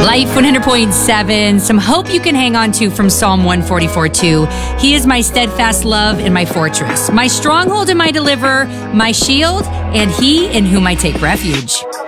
Life 100.7, some hope you can hang on to from Psalm 144:2. He is my steadfast love and my fortress, my stronghold and my deliverer, my shield, and he in whom I take refuge.